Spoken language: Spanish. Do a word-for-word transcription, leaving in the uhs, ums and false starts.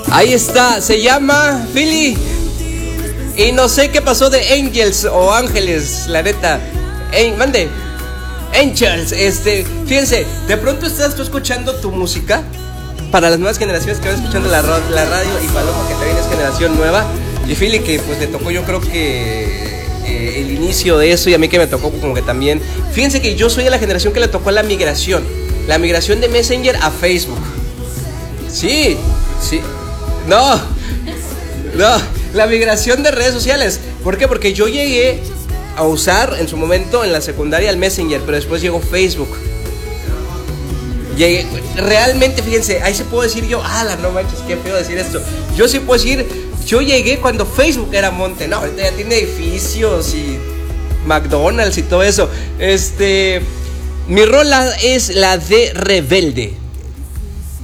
Ahí está, se llama Philly. Y no sé qué pasó de Angels o Ángeles, la neta. Ey, mande. Angels, este, fíjense, de pronto estás tú escuchando tu música. Para las nuevas generaciones que van escuchando la, la radio, y Paloma, que también es generación nueva, y Philly, que pues le tocó, yo creo que eh, el inicio de eso, y a mí que me tocó como que también. Fíjense que yo soy de la generación que le tocó la migración. La migración de Messenger a Facebook. Sí, sí. No, no, la migración de redes sociales. ¿Por qué? Porque yo llegué a usar en su momento en la secundaria el Messenger, pero después llegó Facebook. Llegué, realmente, fíjense, ahí se puedo decir yo, ah, la no manches, qué feo decir esto. Yo sí puedo decir, yo llegué cuando Facebook era monte. No, ahorita ya tiene edificios y McDonald's y todo eso. Este, mi rola es la de Rebelde.